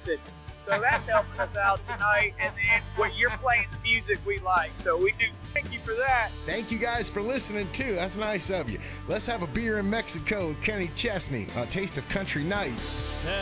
listen. So that's helping us out tonight. And then what you're playing the music we like. So we do thank you for that. Thank you guys for listening too. That's nice of you. Let's have a beer in Mexico with Kenny Chesney on Taste of Country Nights.